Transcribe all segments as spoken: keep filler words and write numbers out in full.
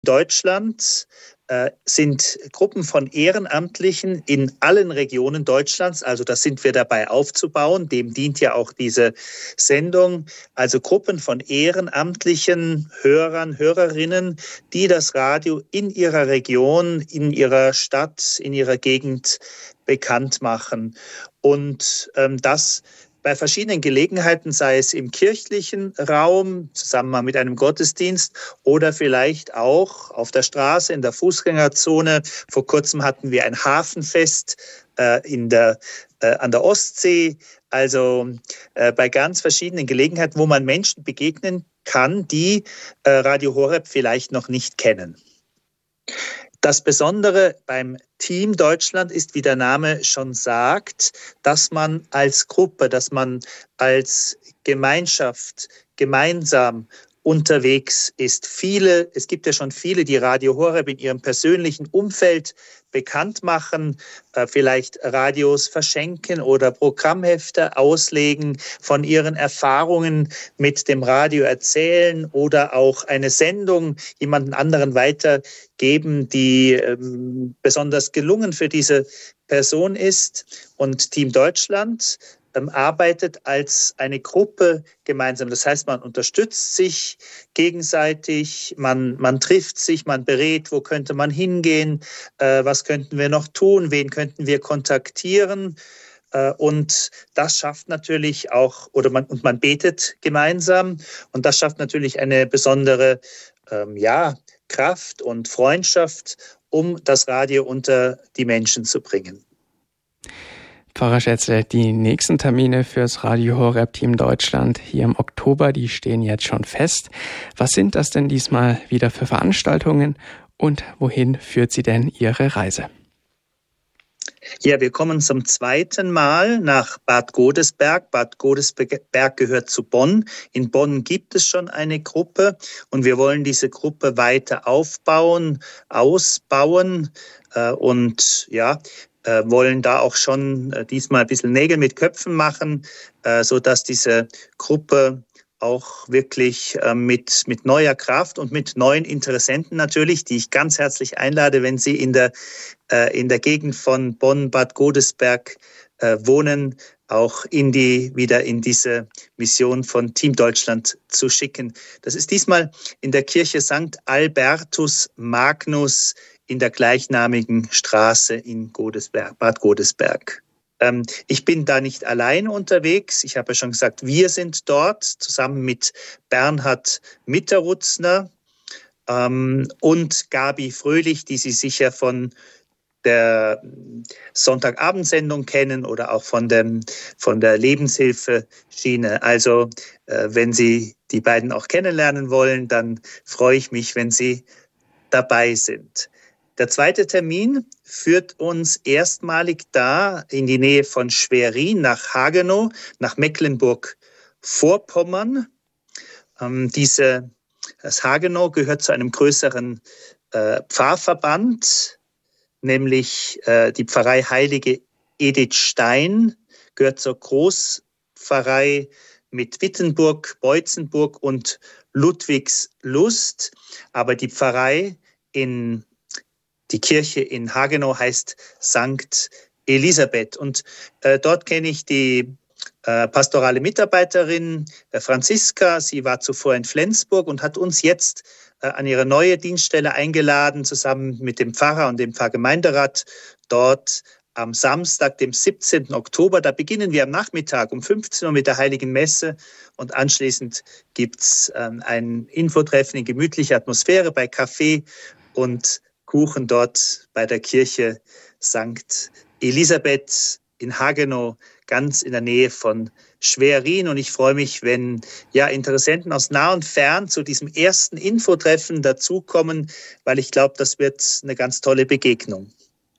Deutschland äh, sind Gruppen von Ehrenamtlichen in allen Regionen Deutschlands, also das sind wir dabei aufzubauen, dem dient ja auch diese Sendung, also Gruppen von ehrenamtlichen Hörern, Hörerinnen, die das Radio in ihrer Region, in ihrer Stadt, in ihrer Gegend bekannt machen. Und ähm, das bei verschiedenen Gelegenheiten, sei es im kirchlichen Raum, zusammen mit einem Gottesdienst oder vielleicht auch auf der Straße, in der Fußgängerzone. Vor kurzem hatten wir ein Hafenfest äh, in der, äh, an der Ostsee. Also äh, bei ganz verschiedenen Gelegenheiten, wo man Menschen begegnen kann, die äh, Radio Horeb vielleicht noch nicht kennen. Das Besondere beim Team Deutschland ist, wie der Name schon sagt, dass man als Gruppe, dass man als Gemeinschaft gemeinsam unterwegs ist. Viele, es gibt ja schon viele, die Radio Horeb in ihrem persönlichen Umfeld bekannt machen, äh, vielleicht Radios verschenken oder Programmhefte auslegen, von ihren Erfahrungen mit dem Radio erzählen oder auch eine Sendung jemanden anderen weitergeben, die ähm, besonders gelungen für diese Person ist. Und Team Deutschland ähm, arbeitet als eine Gruppe gemeinsam. Das heißt, man unterstützt sich gegenseitig, man, man trifft sich, man berät, wo könnte man hingehen, äh, was könnten wir noch tun, wen könnten wir kontaktieren. Äh, und das schafft natürlich auch, oder man, und man betet gemeinsam. Und das schafft natürlich eine besondere ähm, ja, Kraft und Freundschaft, um das Radio unter die Menschen zu bringen. Pfarrer Schätzle, die nächsten Termine fürs Radio Horeb Team Deutschland hier im Oktober, die stehen jetzt schon fest. Was sind das denn diesmal wieder für Veranstaltungen und wohin führt sie denn Ihre Reise? Ja, wir kommen zum zweiten Mal nach Bad Godesberg. Bad Godesberg gehört zu Bonn. In Bonn gibt es schon eine Gruppe und wir wollen diese Gruppe weiter aufbauen, ausbauen äh, und ja, äh, wollen da auch schon äh, diesmal ein bisschen Nägel mit Köpfen machen, äh, so dass diese Gruppe auch wirklich äh, mit, mit neuer Kraft und mit neuen Interessenten natürlich, die ich ganz herzlich einlade, wenn Sie in der, äh, in der Gegend von Bonn-Bad Godesberg äh, wohnen, auch in die, wieder in diese Mission von Team Deutschland zu schicken. Das ist diesmal in der Kirche Sankt Albertus Magnus in der gleichnamigen Straße in Godesberg, Bad Godesberg. Ich bin da nicht allein unterwegs. Ich habe ja schon gesagt, wir sind dort zusammen mit Bernhard Mitterutzner ähm, und Gabi Fröhlich, die Sie sicher von der Sonntagabendsendung kennen oder auch von, dem, von der Lebenshilfe-Schiene. Also äh, wenn Sie die beiden auch kennenlernen wollen, dann freue ich mich, wenn Sie dabei sind. Der zweite Termin führt uns erstmalig da in die Nähe von Schwerin nach Hagenow, nach Mecklenburg-Vorpommern. Ähm, diese, das Hagenow gehört zu einem größeren äh, Pfarrverband, nämlich äh, die Pfarrei Heilige Edith Stein, gehört zur Großpfarrei mit Wittenburg, Beutzenburg und Ludwigslust. Aber die Pfarrei in Die Kirche in Hagenow heißt Sankt Elisabeth. Und äh, dort kenne ich die äh, pastorale Mitarbeiterin äh, Franziska. Sie war zuvor in Flensburg und hat uns jetzt äh, an ihre neue Dienststelle eingeladen, zusammen mit dem Pfarrer und dem Pfarrgemeinderat dort am Samstag, dem siebzehnten Oktober. Da beginnen wir am Nachmittag um fünfzehn Uhr mit der Heiligen Messe und anschließend gibt's ähm, ein Infotreffen in gemütlicher Atmosphäre bei Kaffee und Kuchen dort bei der Kirche Sankt Elisabeth in Hagenow, ganz in der Nähe von Schwerin. Und ich freue mich, wenn ja Interessenten aus nah und fern zu diesem ersten Infotreffen dazukommen, weil ich glaube, das wird eine ganz tolle Begegnung.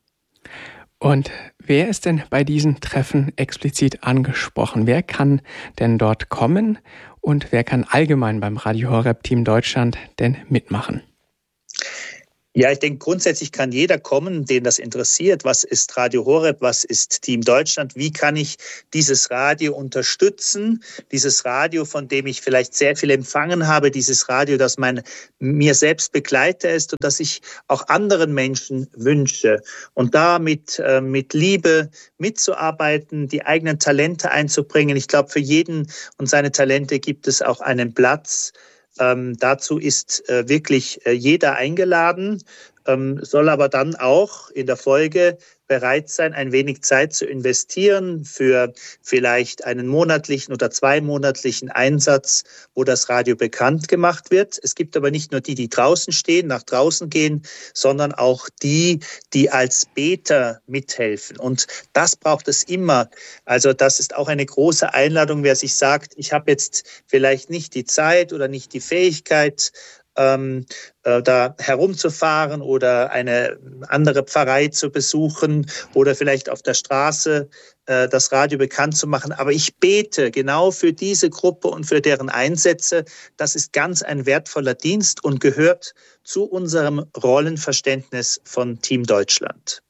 Und wer ist denn bei diesen Treffen explizit angesprochen? Wer kann denn dort kommen und wer kann allgemein beim Radio Horeb Team Deutschland denn mitmachen? Ja, ich denke, grundsätzlich kann jeder kommen, den das interessiert. Was ist Radio Horeb? Was ist Team Deutschland? Wie kann ich dieses Radio unterstützen? Dieses Radio, von dem ich vielleicht sehr viel empfangen habe, dieses Radio, das mein, mir selbst Begleiter ist und das ich auch anderen Menschen wünsche. Und da mit, äh, mit Liebe mitzuarbeiten, die eigenen Talente einzubringen. Ich glaube, für jeden und seine Talente gibt es auch einen Platz. Ähm, dazu ist äh, wirklich äh, jeder eingeladen, ähm, soll aber dann auch in der Folge bereit sein, ein wenig Zeit zu investieren für vielleicht einen monatlichen oder zweimonatlichen Einsatz, wo das Radio bekannt gemacht wird. Es gibt aber nicht nur die, die draußen stehen, nach draußen gehen, sondern auch die, die als Beter mithelfen. Und das braucht es immer. Also das ist auch eine große Einladung, wer sich sagt, ich habe jetzt vielleicht nicht die Zeit oder nicht die Fähigkeit, Ähm, äh, da herumzufahren oder eine andere Pfarrei zu besuchen oder vielleicht auf der Straße äh, das Radio bekannt zu machen. Aber ich bete genau für diese Gruppe und für deren Einsätze. Das ist ganz ein wertvoller Dienst und gehört zu unserem Rollenverständnis von Team Deutschland.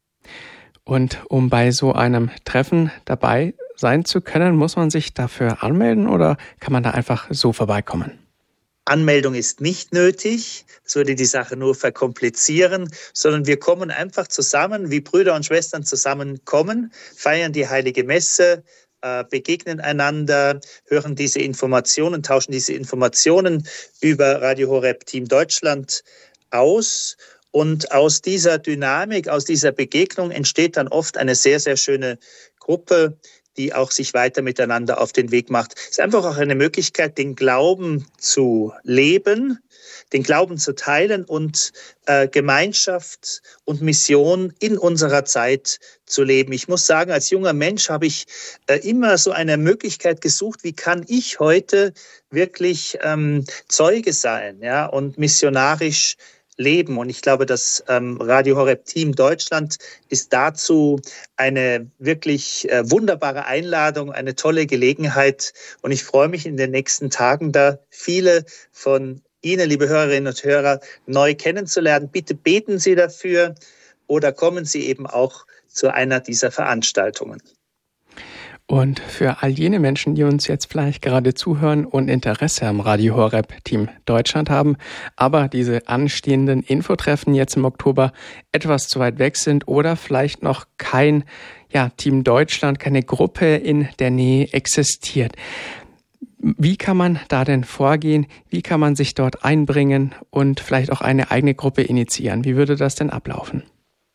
Und um bei so einem Treffen dabei sein zu können, muss man sich dafür anmelden oder kann man da einfach so vorbeikommen? Anmeldung ist nicht nötig, das würde die Sache nur verkomplizieren, sondern wir kommen einfach zusammen, wie Brüder und Schwestern zusammenkommen, feiern die Heilige Messe, äh, begegnen einander, hören diese Informationen, tauschen diese Informationen über Radio Horeb Team Deutschland aus. Und aus dieser Dynamik, aus dieser Begegnung entsteht dann oft eine sehr, sehr schöne Gruppe, die auch sich weiter miteinander auf den Weg macht. Es ist einfach auch eine Möglichkeit, den Glauben zu leben, den Glauben zu teilen und äh, Gemeinschaft und Mission in unserer Zeit zu leben. Ich muss sagen, als junger Mensch habe ich äh, immer so eine Möglichkeit gesucht, wie kann ich heute wirklich ähm, Zeuge sein, ja, und missionarisch leben. Und ich glaube, das ähm, Radio Horeb Team Deutschland ist dazu eine wirklich äh, wunderbare Einladung, eine tolle Gelegenheit. Und ich freue mich in den nächsten Tagen, da viele von Ihnen, liebe Hörerinnen und Hörer, neu kennenzulernen. Bitte beten Sie dafür oder kommen Sie eben auch zu einer dieser Veranstaltungen. Und für all jene Menschen, die uns jetzt vielleicht gerade zuhören und Interesse am Radio Horeb Team Deutschland haben, aber diese anstehenden Infotreffen jetzt im Oktober etwas zu weit weg sind oder vielleicht noch kein ja, Team Deutschland, keine Gruppe in der Nähe existiert. Wie kann man da denn vorgehen? Wie kann man sich dort einbringen und vielleicht auch eine eigene Gruppe initiieren? Wie würde das denn ablaufen?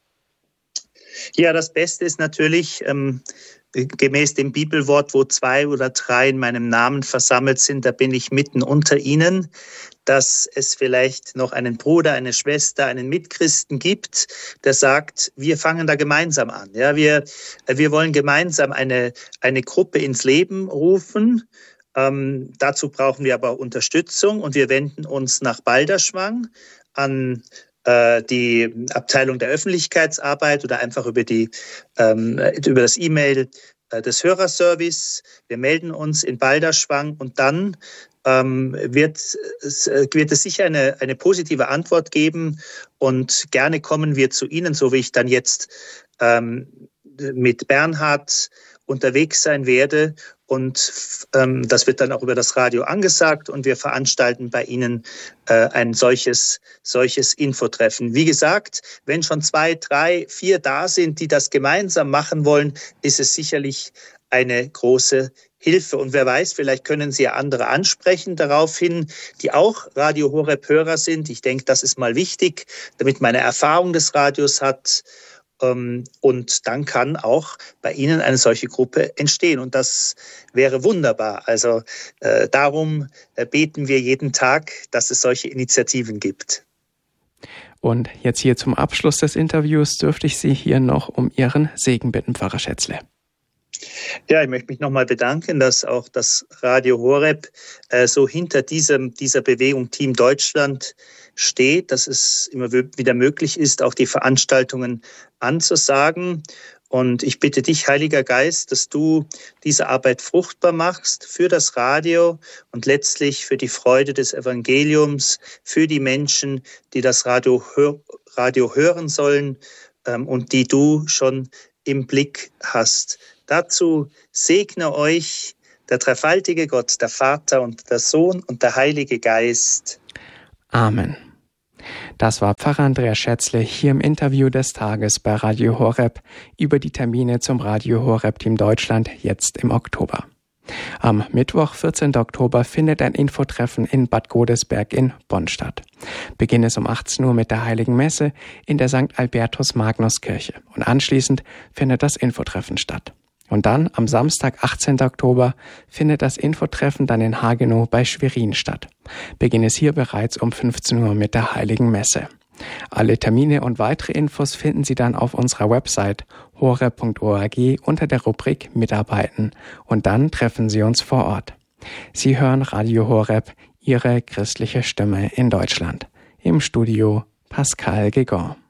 Ja, das Beste ist natürlich, ähm, gemäß dem Bibelwort, wo zwei oder drei in meinem Namen versammelt sind, da bin ich mitten unter ihnen, dass es vielleicht noch einen Bruder, eine Schwester, einen Mitchristen gibt, der sagt, wir fangen da gemeinsam an. Ja, wir, wir wollen gemeinsam eine, eine Gruppe ins Leben rufen. Ähm, dazu brauchen wir aber Unterstützung und wir wenden uns nach Balderschwang an die Abteilung der Öffentlichkeitsarbeit oder einfach über die ähm, über das E-Mail äh, des Hörerservice. Wir melden uns in Balderschwang und dann ähm, wird, es, wird es sicher eine, eine positive Antwort geben und gerne kommen wir zu Ihnen, so wie ich dann jetzt ähm, mit Bernhard unterwegs sein werde. Und ähm, das wird dann auch über das Radio angesagt und wir veranstalten bei Ihnen äh, ein solches, solches Infotreffen. Wie gesagt, wenn schon zwei, drei, vier da sind, die das gemeinsam machen wollen, ist es sicherlich eine große Hilfe. Und wer weiß, vielleicht können Sie ja andere ansprechen daraufhin, die auch Radio Horeb Hörer sind. Ich denke, das ist mal wichtig, damit man eine Erfahrung des Radios hat. Und dann kann auch bei Ihnen eine solche Gruppe entstehen. Und das wäre wunderbar. Also äh, darum äh, beten wir jeden Tag, dass es solche Initiativen gibt. Und jetzt hier zum Abschluss des Interviews dürfte ich Sie hier noch um Ihren Segen bitten, Pfarrer Schätzle. Ja, ich möchte mich nochmal bedanken, dass auch das Radio Horeb äh, so hinter diesem, dieser Bewegung Team Deutschland steht, dass es immer wieder möglich ist, auch die Veranstaltungen anzusagen. Und ich bitte dich, Heiliger Geist, dass du diese Arbeit fruchtbar machst für das Radio und letztlich für die Freude des Evangeliums, für die Menschen, die das Radio, hör- Radio hören sollen ähm, und die du schon im Blick hast. Dazu segne euch der dreifaltige Gott, der Vater und der Sohn und der Heilige Geist. Amen. Das war Pfarrer Andreas Schätzle hier im Interview des Tages bei Radio Horeb über die Termine zum Radio Horeb Team Deutschland jetzt im Oktober. Am Mittwoch, vierzehnten Oktober, findet ein Infotreffen in Bad Godesberg in Bonn statt. Beginn ist um achtzehn Uhr mit der Heiligen Messe in der Sankt Albertus Magnus Kirche und anschließend findet das Infotreffen statt. Und dann am Samstag, achtzehnten Oktober, findet das Infotreffen dann in Hagenow bei Schwerin statt. Beginn ist hier bereits um fünfzehn Uhr mit der Heiligen Messe. Alle Termine und weitere Infos finden Sie dann auf unserer Website horeb punkt org unter der Rubrik Mitarbeiten und dann treffen Sie uns vor Ort. Sie hören Radio Horeb, Ihre christliche Stimme in Deutschland. Im Studio Pascal Gegon.